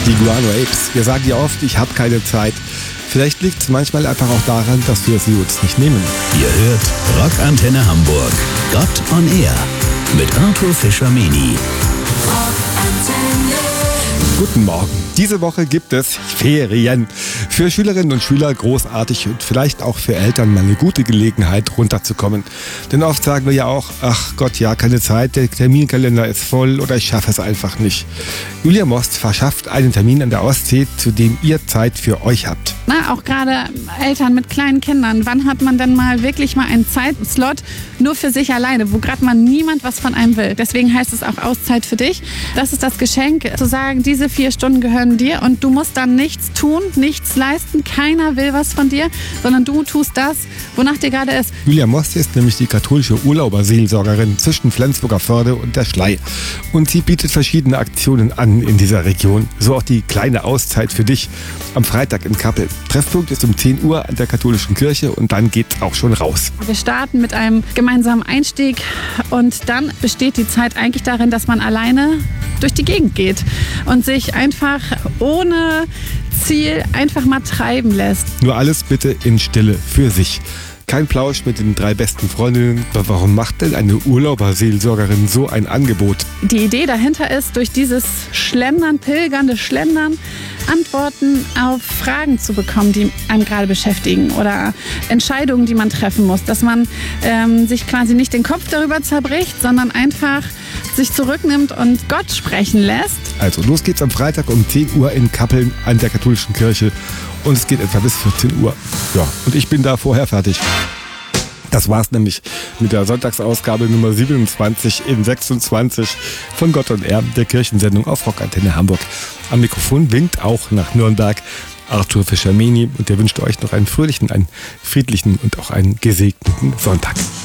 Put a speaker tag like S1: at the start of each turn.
S1: Die Guano Apes. Wir sagen ja oft, ich habe keine Zeit. Vielleicht liegt es manchmal einfach auch daran, dass wir sie uns nicht nehmen.
S2: Ihr hört Rockantenne Hamburg. Gott on Air mit Arthur Fischer-Meni.
S1: Guten Morgen. Diese Woche gibt es Ferien. Für Schülerinnen und Schüler großartig und vielleicht auch für Eltern mal eine gute Gelegenheit, runterzukommen. Denn oft sagen wir ja auch, ach Gott, ja, keine Zeit, der Terminkalender ist voll oder ich schaffe es einfach nicht. Julia Most verschafft einen Termin an der Ostsee, zu dem ihr Zeit für euch habt.
S3: Auch gerade Eltern mit kleinen Kindern. Wann hat man denn wirklich mal einen Zeitslot nur für sich alleine, wo gerade mal niemand was von einem will? Deswegen heißt es auch Auszeit für dich. Das ist das Geschenk, zu sagen, diese 4 Stunden gehören dir und du musst dann nichts tun, nichts leisten. Keiner will was von dir, sondern du tust das, wonach dir gerade ist.
S1: Julia Most ist nämlich die katholische Urlauberseelsorgerin zwischen Flensburger Förde und der Schlei. Und sie bietet verschiedene Aktionen an in dieser Region. So auch die kleine Auszeit für dich am Freitag in Kappeln. Treffpunkt ist um 10 Uhr an der katholischen Kirche und dann geht's auch schon raus.
S3: Wir starten mit einem gemeinsamen Einstieg und dann besteht die Zeit eigentlich darin, dass man alleine durch die Gegend geht und sich einfach ohne Ziel einfach mal treiben lässt.
S1: Nur alles bitte in Stille für sich. Kein Plausch mit den 3 besten Freundinnen. Aber warum macht denn eine Urlauberseelsorgerin so ein Angebot?
S3: Die Idee dahinter ist, durch dieses Schlendern, pilgernde Schlendern, Antworten auf Fragen zu bekommen, die einem gerade beschäftigen oder Entscheidungen, die man treffen muss. Dass man sich quasi nicht den Kopf darüber zerbricht, sondern einfach sich zurücknimmt und Gott sprechen lässt.
S1: Also los geht's am Freitag um 10 Uhr in Kappeln an der katholischen Kirche und es geht etwa bis 14 Uhr. Ja, und ich bin da vorher fertig. Das war's nämlich mit der Sonntagsausgabe Nummer 27 in 26 von Gott on Air, der Kirchensendung auf Rockantenne Hamburg. Am Mikrofon winkt auch nach Nürnberg Arthur Fischer-Meni und der wünscht euch noch einen fröhlichen, einen friedlichen und auch einen gesegneten Sonntag.